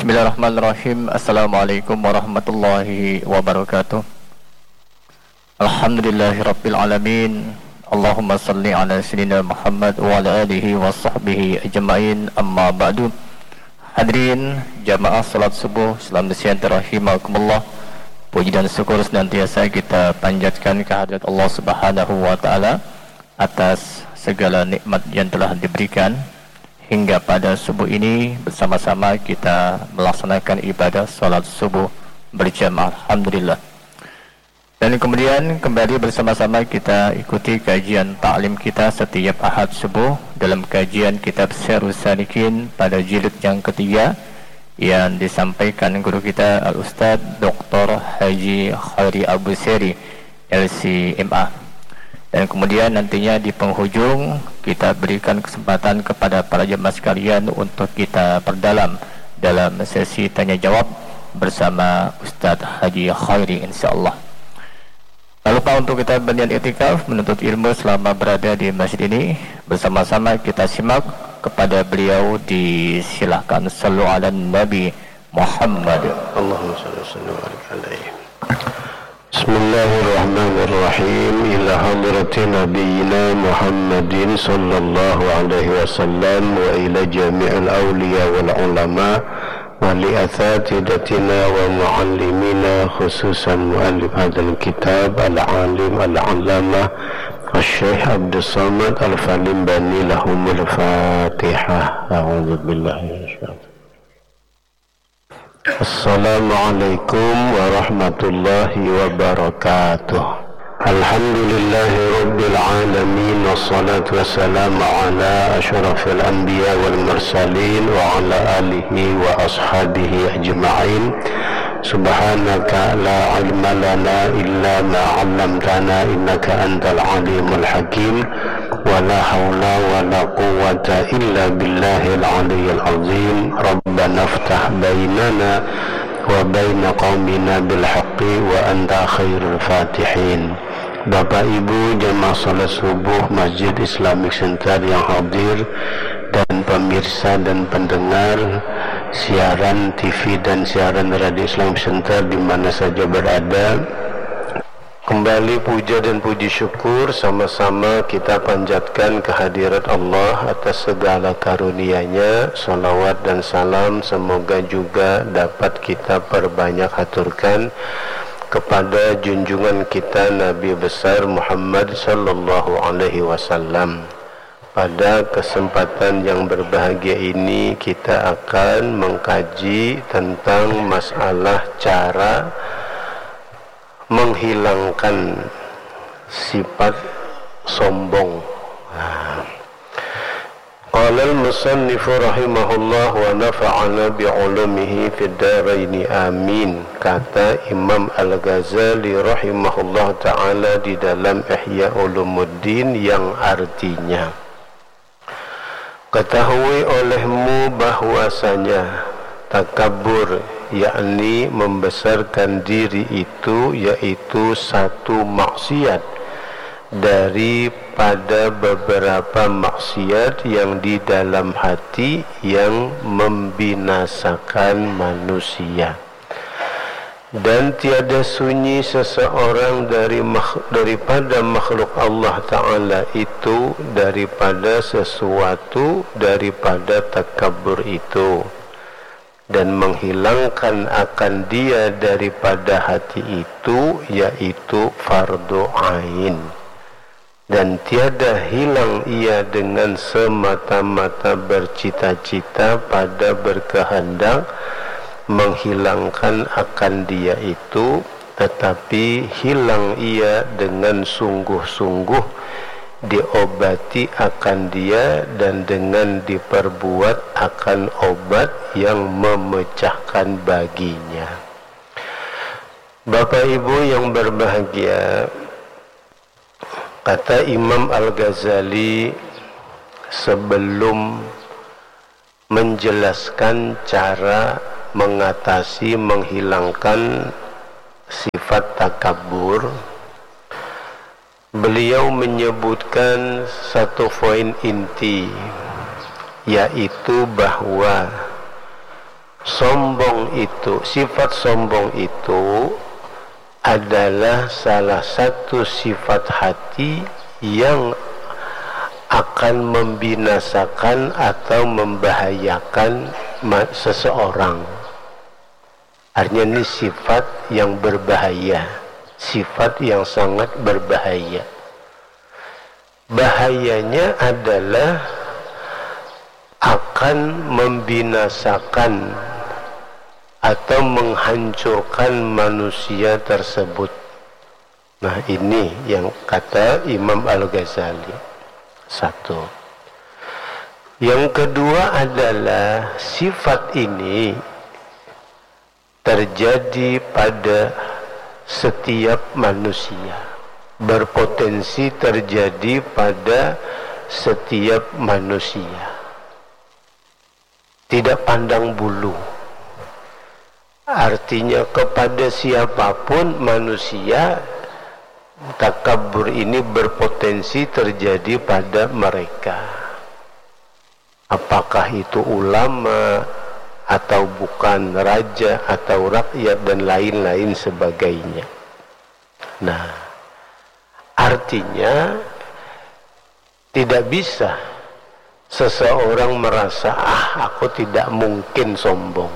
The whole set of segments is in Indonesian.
Bismillahirrahmanirrahim. Assalamualaikum warahmatullahi wabarakatuh. Alhamdulillahirabbil alamin. Allahumma salli ala sayyidina Muhammad wa ala alihi wa sahbihi ajma'in. Amma ba'du. Hadirin jamaah salat subuh, salam sejahtera rahimakumullah. Puji dan syukur senantiasa kita panjatkan kehadirat Allah Subhanahu wa taala atas segala nikmat yang telah diberikan hingga pada subuh ini bersama-sama kita melaksanakan ibadah salat subuh berjamaah. Alhamdulillah. Dan kemudian kembali bersama-sama kita ikuti kajian taklim kita setiap Ahad subuh dalam kajian kitab Syarhus Salikin pada jilid yang ketiga yang disampaikan guru kita Al-Ustaz Dr. Haji Khairi Abu Seri LCMA. Dan kemudian nantinya di penghujung kita berikan kesempatan kepada para jemaah sekalian untuk kita perdalam dalam sesi tanya jawab bersama Ustaz Haji Khairi insyaallah. Tak lupa untuk kita berniat iktikaf menuntut ilmu selama berada di masjid ini. Bersama-sama kita simak kepada beliau, disilahkan sallu ala Nabi Muhammad. Allahumma salli alaihi. Bismillahirrahmanirrahim. Ila hadrati nabiyina Muhammadin sallallahu alaihi wasallam wa ila jami'il awliya wal ulama wa li athatidatina wa muallimina khususan muallif hadzal kitab al-alim al-allamah Syekh Abdul Samad Al-Falimbani lahumul Fatihah. A'udzu billahi minasyaitonir. Assalamualaikum warahmatullahi wabarakatuh. Alhamdulillahi rabbil alamin, wassalatu wassalamu ala asyrafil anbiya wal mursalin wa ala alihi wa ashabihi ajma'in. Subhanaka la ilma lana illa ma 'allamtana innaka antal alimul hakim. Wa la hawla wa la quwwata illa billahil aliyyil azim. Rabbana iftah bainana wa baina qaumina bil haqqi wa anta khairul fatihin. Bapak Ibu jemaah salat subuh Masjid Islamic Center yang hadir dan pemirsa dan pendengar siaran TV dan siaran Radio Islam Center di mana saja berada, kembali puja dan puji syukur sama-sama kita panjatkan kehadirat Allah atas segala karunia-Nya. Salawat dan salam semoga juga dapat kita perbanyak haturkan kepada junjungan kita Nabi besar Muhammad sallallahu alaihi wasallam. Pada kesempatan yang berbahagia ini kita akan mengkaji tentang masalah cara menghilangkan sifat sombong. Qala al-musannifu rahimahullah wa nafa'ana bi'ulumihi fid dharaini amin. Kata Imam Al-Ghazali rahimahullah ta'ala di dalam Ihya Ulumuddin yang artinya, ketahui olehmu bahwasanya takabur, yakni membesarkan diri itu, yaitu satu maksiat daripada beberapa maksiat yang di dalam hati yang membinasakan manusia. Dan tiada sunyi seseorang daripada makhluk Allah Ta'ala itu daripada sesuatu daripada takabur itu, dan menghilangkan akan dia daripada hati itu yaitu fardu ain. Dan tiada hilang ia dengan semata-mata bercita-cita pada berkehendak menghilangkan akan dia itu, tetapi hilang ia dengan sungguh-sungguh diobati akan dia dan dengan diperbuat akan obat yang memecahkan baginya. Bapak Ibu yang berbahagia, kata Imam Al-Ghazali sebelum menjelaskan cara mengatasi, menghilangkan sifat takabur, beliau menyebutkan satu poin inti, yaitu bahwa sifat sombong itu adalah salah satu sifat hati yang akan membinasakan atau membahayakan seseorang. Artinya ini sifat yang berbahaya, sifat yang sangat berbahaya. Bahayanya adalah akan membinasakan atau menghancurkan manusia tersebut. Nah, ini yang kata Imam Al-Ghazali. Satu. Yang kedua adalah sifat ini terjadi pada setiap manusia, berpotensi terjadi pada setiap manusia, tidak pandang bulu. Artinya kepada siapapun manusia, takabur ini berpotensi terjadi pada mereka. Apakah itu ulama atau bukan, raja atau rakyat dan lain-lain sebagainya. Nah, artinya tidak bisa seseorang merasa aku tidak mungkin sombong.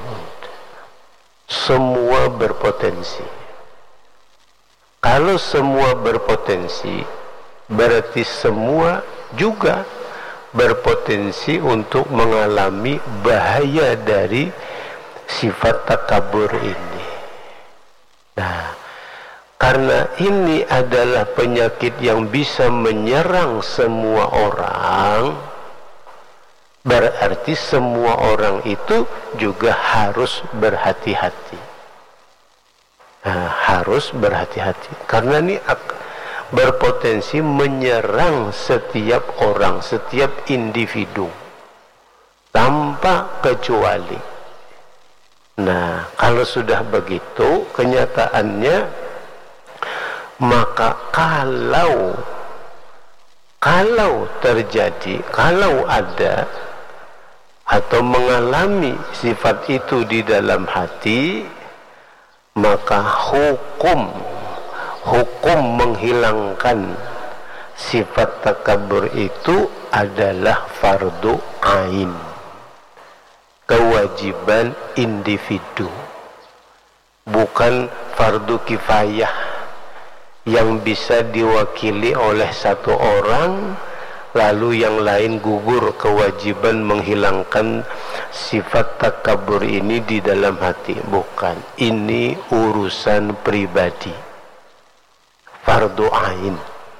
Semua berpotensi. Kalau semua berpotensi, berarti semua juga berpotensi untuk mengalami bahaya dari sifat takabur ini. Nah, karena ini adalah penyakit yang bisa menyerang semua orang, berarti semua orang itu juga harus berhati-hati. Harus berhati-hati karena ini berpotensi menyerang setiap orang, setiap individu tanpa kecuali. Nah, kalau sudah begitu kenyataannya, maka kalau terjadi, kalau ada atau mengalami sifat itu di dalam hati, maka hukum menghilangkan sifat takabur itu adalah fardu ain, kewajiban individu, bukan fardu kifayah yang bisa diwakili oleh satu orang lalu yang lain gugur kewajiban menghilangkan sifat takabur ini di dalam hati. Bukan, ini urusan pribadi, fardu ain.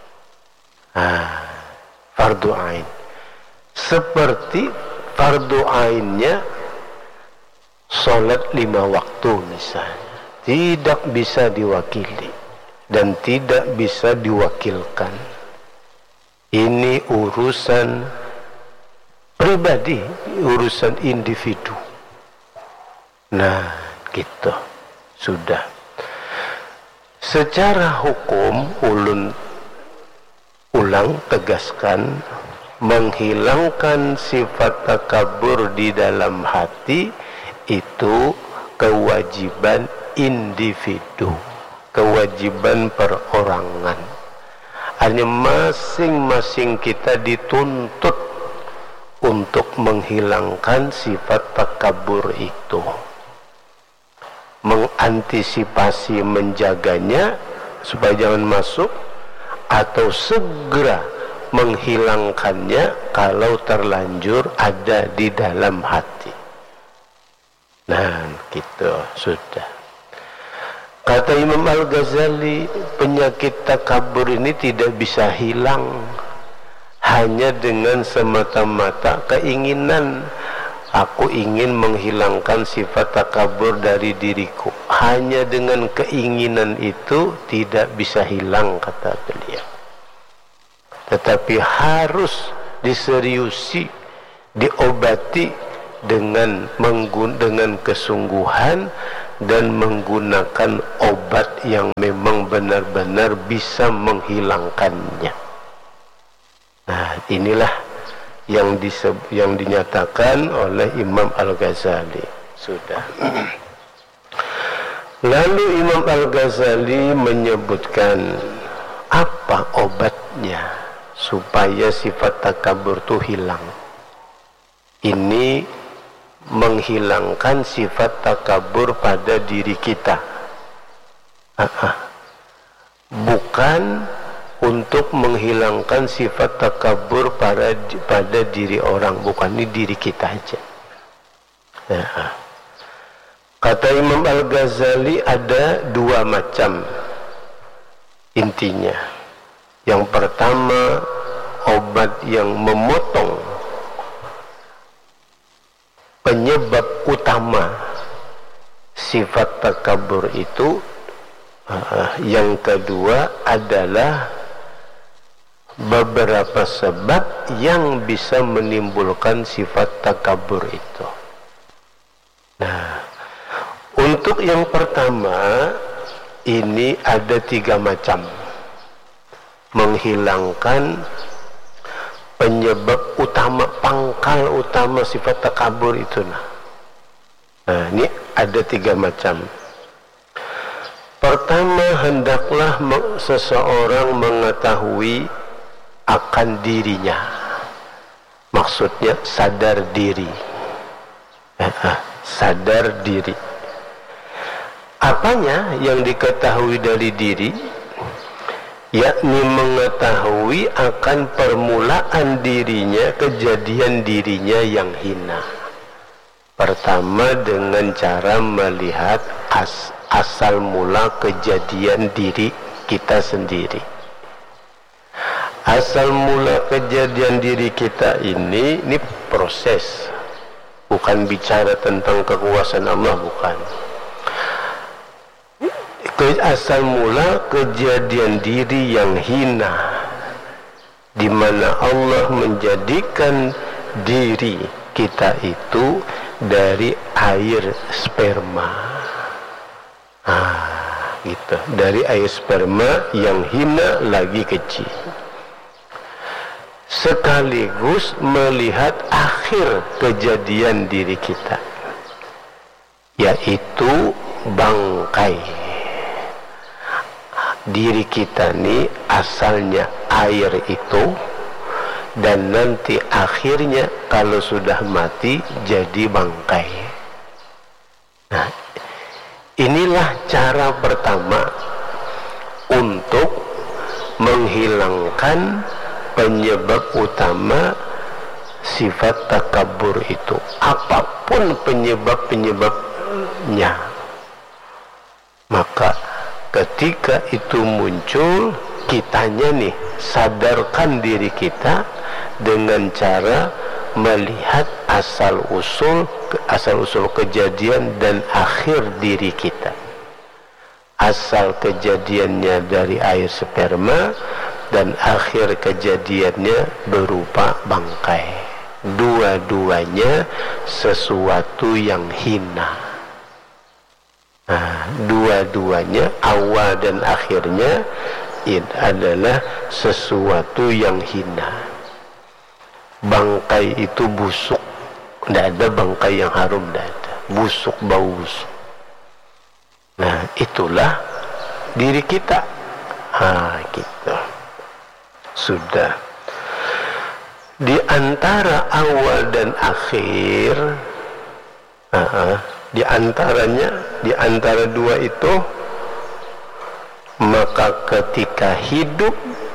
Fardu ain seperti fardu ainnya sholat 5 waktu misalnya, tidak bisa diwakili dan tidak bisa diwakilkan. Ini urusan pribadi, urusan individu. Nah, gitu. Sudah. Secara hukum, ulang tegaskan, menghilangkan sifat takabur di dalam hati itu kewajiban individu, kewajiban perorangan. Hanya masing-masing kita dituntut untuk menghilangkan sifat takabur itu, mengantisipasi, menjaganya supaya jangan masuk, atau segera menghilangkannya kalau terlanjur ada di dalam hati. Nah, gitu sudah. Kata Imam Al-Ghazali, penyakit takabur ini tidak bisa hilang hanya dengan semata-mata keinginan. Aku ingin menghilangkan sifat takabur dari diriku. Hanya dengan keinginan itu tidak bisa hilang, kata beliau. Tetapi harus diseriusi, diobati dengan kesungguhan dan menggunakan obat yang memang benar-benar bisa menghilangkannya. Nah, inilah yang dinyatakan oleh Imam Al-Ghazali. sudah. Lalu Imam Al-Ghazali menyebutkan apa obatnya supaya sifat takabur itu hilang. Ini menghilangkan sifat takabur pada diri kita. Bukan untuk menghilangkan sifat takabur pada diri orang, bukan, ini diri kita aja. Kata Imam Al-Ghazali ada dua macam intinya. Yang pertama, obat yang memotong penyebab utama sifat takabur itu. Yang kedua adalah beberapa sebab yang bisa menimbulkan sifat takabur itu. Nah, untuk yang pertama ini ada 3 macam menghilangkan penyebab utama, pangkal utama sifat takabur itu. Nah, ini ada 3 macam. Pertama, hendaklah seseorang mengetahui akan dirinya. Maksudnya sadar diri. Sadar diri. Apanya yang diketahui dari diri? Yakni mengetahui akan permulaan dirinya, kejadian dirinya yang hina. Pertama, dengan cara melihat asal mula kejadian diri kita sendiri. Asal mula kejadian diri kita ini proses, bukan bicara tentang kekuasaan Allah, bukan. Asal mula kejadian diri yang hina, di mana Allah menjadikan diri kita itu dari air sperma. Gitu, dari air sperma yang hina lagi kecil. Sekaligus melihat akhir kejadian diri kita, yaitu bangkai. Diri kita ini asalnya air itu, dan nanti akhirnya kalau sudah mati jadi bangkai. Nah, inilah cara pertama untuk menghilangkan penyebab utama sifat takabur itu. Apapun penyebab-penyebabnya, maka ketika itu muncul, kitanya nih sadarkan diri kita dengan cara melihat asal usul kejadian dan akhir diri kita. Asal kejadiannya dari air sperma dan akhir kejadiannya berupa bangkai. Dua-duanya sesuatu yang hina. Nah, dua-duanya awal dan akhirnya adalah sesuatu yang hina. Bangkai itu busuk, tidak ada bangkai yang harum, tidak ada. Busuk, bau busuk. Nah, itulah diri kita. Gitu. Sudah. Di antara awal dan akhir, di antara dua itu, maka ketika hidup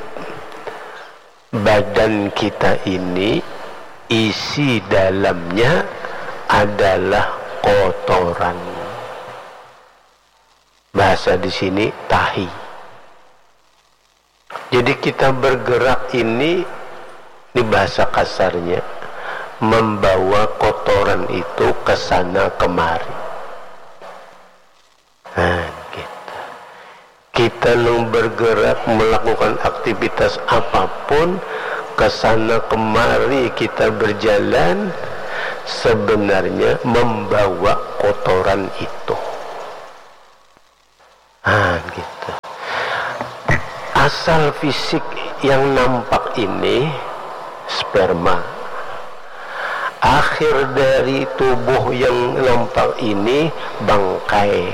badan kita ini, isi dalamnya adalah kotoran. Bahasa di sini tahi. Jadi kita bergerak ini bahasa kasarnya, membawa kotoran itu ke sana kemari. Nah, gitu. Kita bergerak melakukan aktivitas apapun, ke sana kemari kita berjalan, sebenarnya membawa kotoran itu. Gitu. Asal fisik yang nampak ini sperma. akhir dari tubuh yang nampak ini bangkai.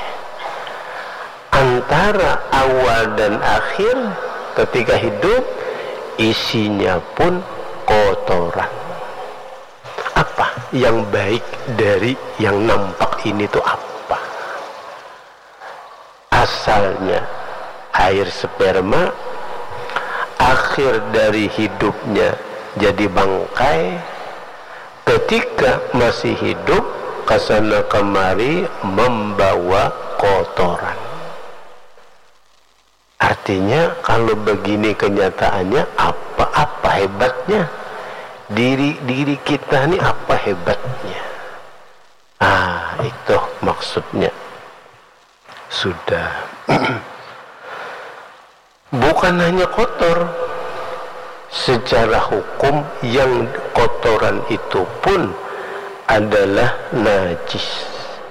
Antara awal dan akhir ketika hidup isinya pun kotoran. Apa yang baik dari yang nampak ini tuh apa? Asalnya air sperma, akhir dari hidupnya jadi bangkai, ketika masih hidup kesana kemari membawa kotoran. Artinya kalau begini kenyataannya, apa hebatnya diri kita ini, apa hebatnya? Itu maksudnya. Sudah. Bukan hanya kotor, secara hukum yang kotoran itu pun adalah najis.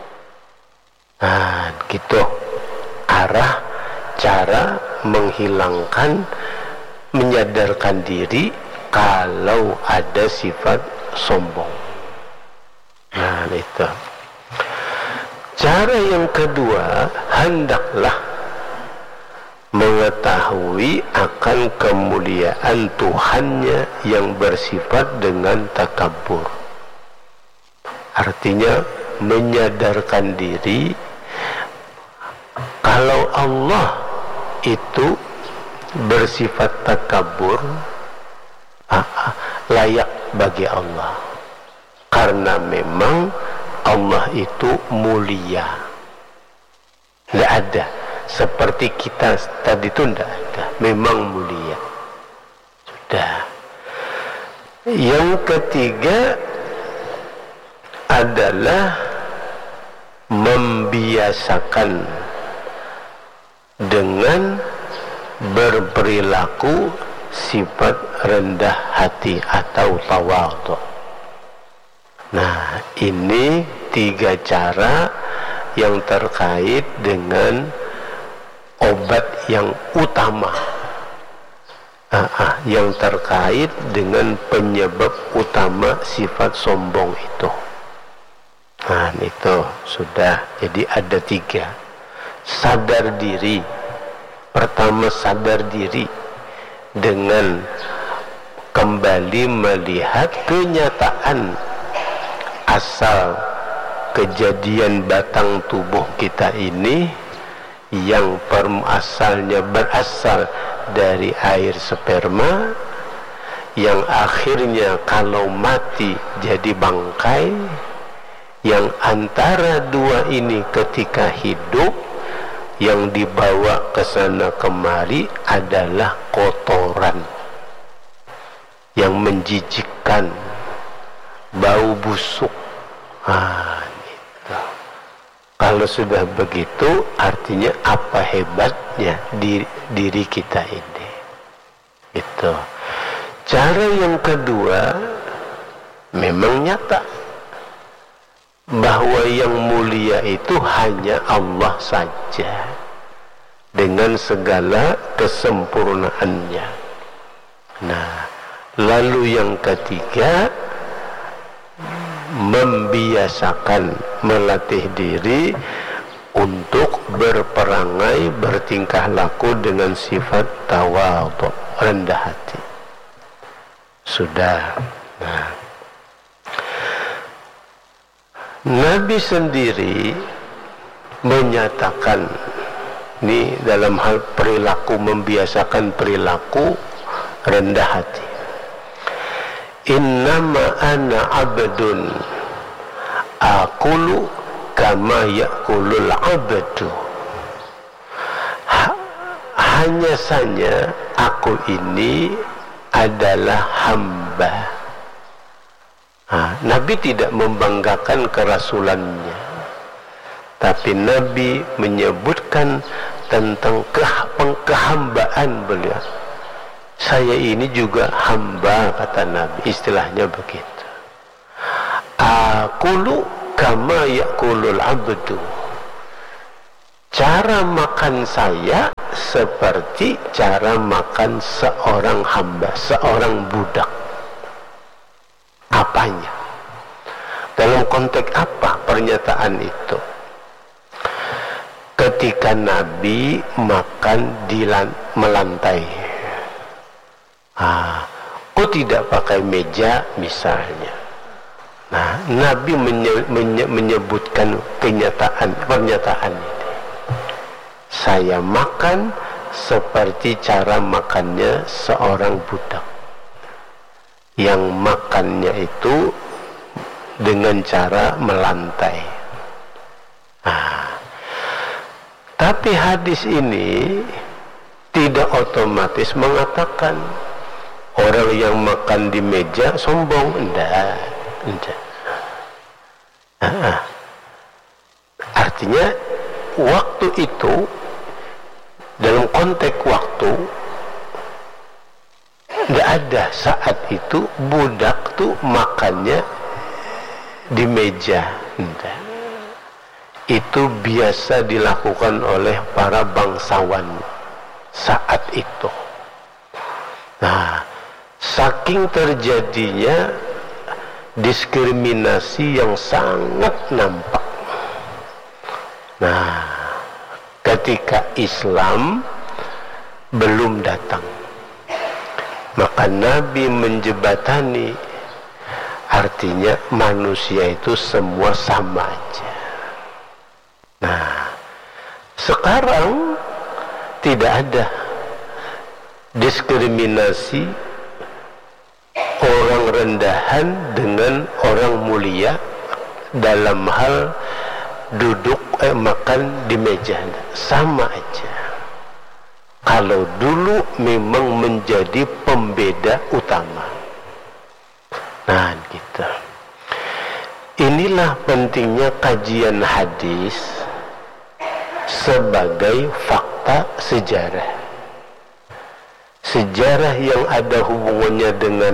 Gitu arah cara menghilangkan, menyadarkan diri kalau ada sifat sombong. Itu. Cara yang kedua, hendaklah mengetahui akan kemuliaan Tuhannya yang bersifat dengan takabur. Artinya menyadarkan diri kalau Allah itu bersifat takabur, layak bagi Allah, karena memang Allah itu mulia. Tidak ada seperti kita tadi itu, tidak ada, memang mulia. Sudah. Yang ketiga adalah membiasakan dengan berperilaku sifat rendah hati atau tawadhu. Ini 3 cara yang terkait dengan obat yang utama, yang terkait dengan penyebab utama sifat sombong itu. Itu sudah. Jadi ada 3. Sadar diri. Pertama, sadar diri dengan kembali melihat kenyataan asal kejadian batang tubuh kita ini, yang asalnya berasal dari air sperma, yang akhirnya kalau mati jadi bangkai, yang antara 2 ini ketika hidup yang dibawa ke sana kemari adalah kotoran yang menjijikkan, bau busuk. Gitu. Kalau sudah begitu, artinya apa hebatnya diri kita ini. Gitu. Cara yang kedua memang nyata bahwa yang mulia itu hanya Allah saja dengan segala kesempurnaannya. Lalu yang ketiga, membiasakan, melatih diri untuk berperangai, bertingkah laku dengan sifat tawadhu, rendah hati. Sudah. Nabi sendiri menyatakan ini dalam hal perilaku, membiasakan perilaku rendah hati. Innama ana abdun aqulu kama yaqulul abdu. Hanya saja aku ini adalah hamba. Nabi tidak membanggakan kerasulannya, tapi Nabi menyebutkan tentang kehambaan beliau. Saya ini juga hamba, kata Nabi, istilahnya begitu. Aqulu kama yaqulul abdu. Cara makan saya seperti cara makan seorang hamba, seorang budak. Apanya? Dalam konteks apa pernyataan itu? Ketika Nabi makan di melantai, kok tidak pakai meja misalnya. Nah, Nabi menyebutkan pernyataan ini. Saya makan seperti cara makannya seorang budak, yang makannya itu dengan cara melantai. Tapi hadis ini tidak otomatis mengatakan orang yang makan di meja sombong. Enggak. Artinya waktu itu, dalam konteks waktu, tidak ada saat itu budak tuh makannya di meja. Enggak. Itu biasa dilakukan oleh para bangsawan saat itu. Nah, saking terjadinya diskriminasi yang sangat nampak. Nah, ketika Islam belum datang, maka Nabi menjebatani, artinya manusia itu semua sama aja. Nah, sekarang tidak ada diskriminasi orang rendahan dengan orang mulia dalam hal duduk makan di meja. Sama aja. Kalau dulu memang menjadi pembeda utama. Nah, gitu. Inilah pentingnya kajian hadis sebagai fakta sejarah. Sejarah yang ada hubungannya dengan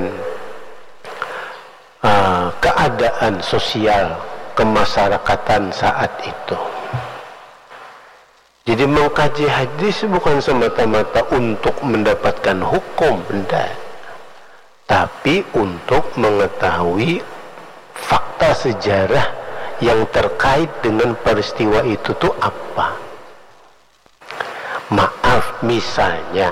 keadaan sosial kemasyarakatan saat itu. Jadi mengkaji hadis bukan semata-mata untuk mendapatkan hukum, tidak, tapi untuk mengetahui fakta sejarah yang terkait dengan peristiwa itu tuh apa. Maaf, misalnya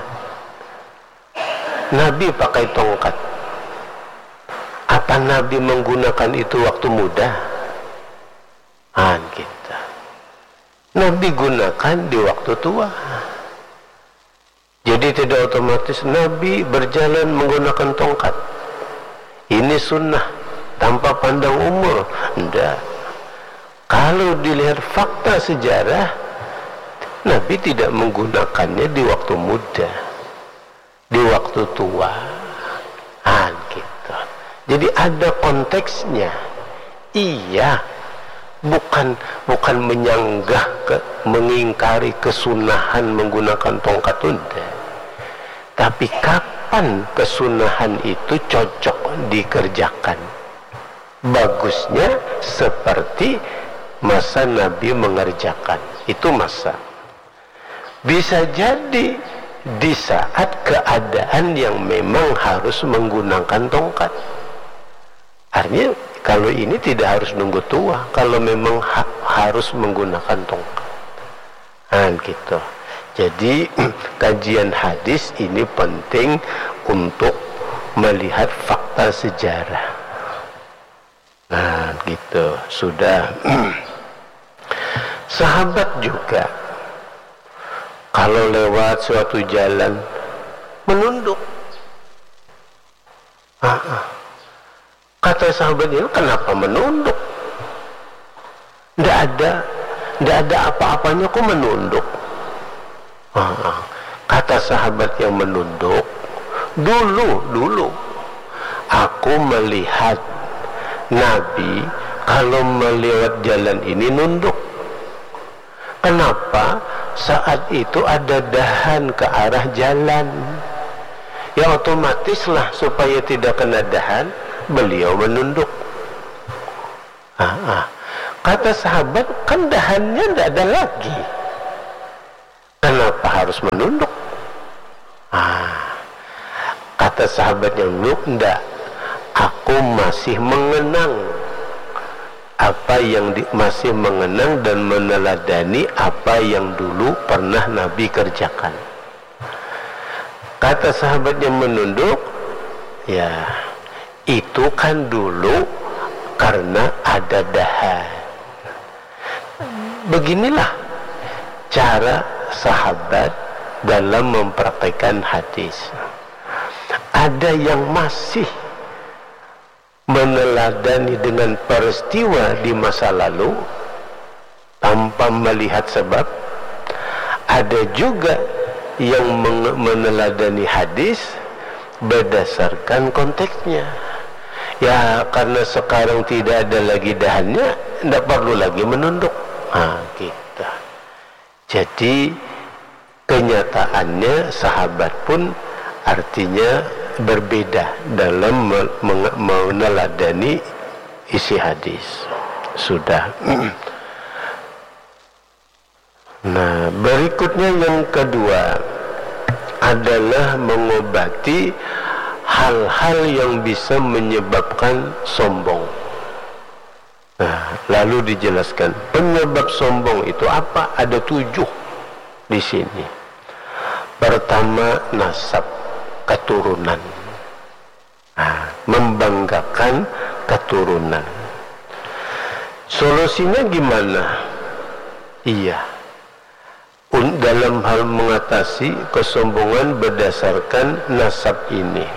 Nabi pakai tongkat. Apa Nabi menggunakan itu waktu muda? Kita. Nabi gunakan di waktu tua. Jadi tidak otomatis Nabi berjalan menggunakan tongkat. Ini sunnah tanpa pandang umur. Tidak. Kalau dilihat fakta sejarah, Nabi tidak menggunakannya di waktu muda, di waktu tua. Gitu. Jadi ada konteksnya. Iya, bukan menyanggah mengingkari kesunahan menggunakan tongkat tunda. Tapi kapan kesunahan itu cocok dikerjakan? Bagusnya seperti masa Nabi mengerjakan. Itu masa. Bisa jadi di saat keadaan yang memang harus menggunakan tongkat. Artinya kalau ini tidak harus nunggu tua, kalau memang harus menggunakan tongkat. Gitu. Jadi kajian hadis ini penting untuk melihat fakta sejarah. Gitu. Sudah. Sahabat juga kalau lewat suatu jalan menunduk. Kata sahabatnya, kenapa menunduk? Tidak ada apa-apanya kok menunduk. Kata sahabat yang menunduk, dulu aku melihat Nabi kalau melewat jalan ini nunduk. Kenapa? Saat itu ada dahan ke arah jalan. Ya otomatislah supaya tidak kena dahan, beliau menunduk. Kata sahabat, kan dahannya tidak ada lagi. Kenapa harus menunduk? Kata sahabat yang menunduk, tidak. Aku masih mengenang apa yang masih mengenang dan meneladani apa yang dulu pernah Nabi kerjakan. Kata sahabat yang menunduk, ya itu kan dulu karena ada dahan. Beginilah cara sahabat dalam mempraktikkan hadis. Ada yang masih meneladani dengan peristiwa di masa lalu tanpa melihat sebab. Ada juga yang meneladani hadis berdasarkan konteksnya. Ya karena sekarang tidak ada lagi dahannya, tidak perlu lagi menunduk. Gitu. Jadi kenyataannya sahabat pun artinya berbeda dalam meneladani isi hadis. Sudah. Nah, berikutnya yang kedua adalah mengobati hal-hal yang bisa menyebabkan sombong. Nah, lalu dijelaskan penyebab sombong itu apa? Ada 7 di sini. Pertama, nasab, keturunan. Nah, membanggakan keturunan. Solusinya gimana? Iya, dalam hal mengatasi kesombongan berdasarkan nasab ini.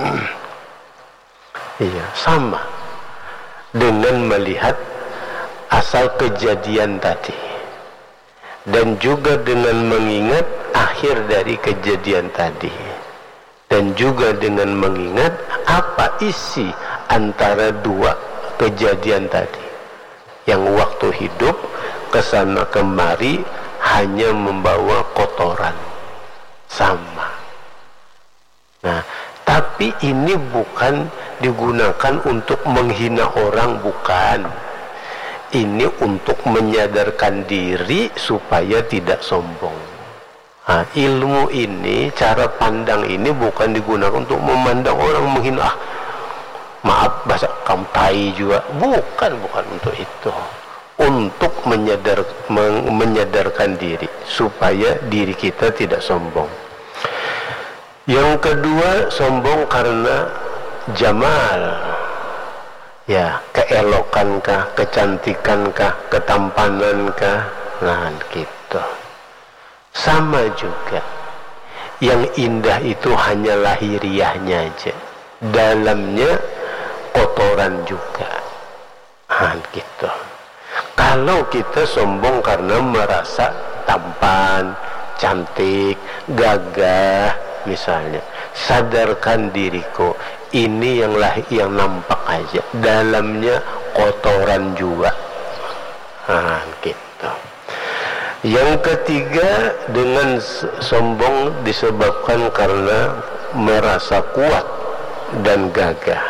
Iya, sama dengan melihat asal kejadian tadi, dan juga dengan mengingat akhir dari kejadian tadi, dan juga dengan mengingat apa isi antara 2 kejadian tadi, yang waktu hidup kesana kemari hanya membawa kotoran. Sama. Nah, tapi ini bukan digunakan untuk menghina orang, bukan. Ini untuk menyadarkan diri supaya tidak sombong. Nah, ilmu ini, cara pandang ini bukan digunakan untuk memandang orang menghina. Maaf bahasa kamu tai juga. Bukan untuk itu. Untuk menyadarkan diri supaya diri kita tidak sombong. Yang kedua, sombong karena jamal. Ya, keelokkankah, kecantikankah, ketampanankah? Nah, gitu. Sama juga. Yang indah itu hanya lahiriahnya aja. Dalamnya kotoran juga. Nah, gitu. Kalau kita sombong karena merasa tampan, cantik, gagah misalnya, sadarkan diriku, ini yang nampak aja, dalamnya kotoran juga. Nah, gitu. Yang ketiga, dengan sombong disebabkan karena merasa kuat dan gagah.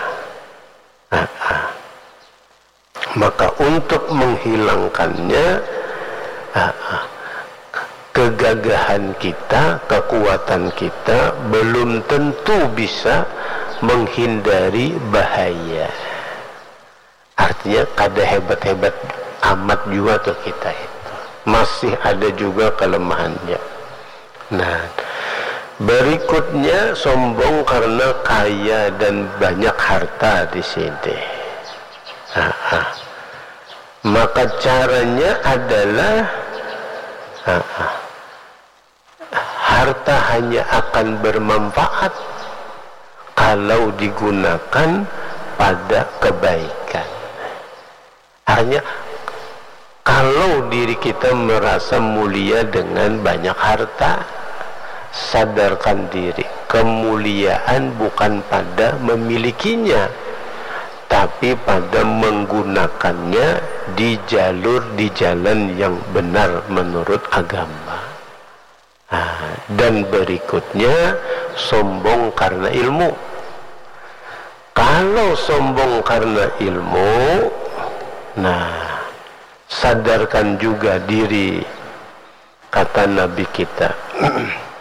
Maka untuk menghilangkannya, kegagahan kita, kekuatan kita belum tentu bisa menghindari bahaya. Artinya kada hebat-hebat amat juga tuh kita itu, masih ada juga kelemahannya. Nah, berikutnya sombong karena kaya dan banyak harta di sini. Maka caranya adalah harta hanya akan bermanfaat kalau digunakan pada kebaikan. Hanya kalau diri kita merasa mulia dengan banyak harta, sadarkan diri, kemuliaan bukan pada memilikinya, tapi pada menggunakannya di jalan yang benar menurut agama. Dan berikutnya, sombong karena ilmu. Kalau sombong karena ilmu, nah, sadarkan juga diri, kata Nabi kita.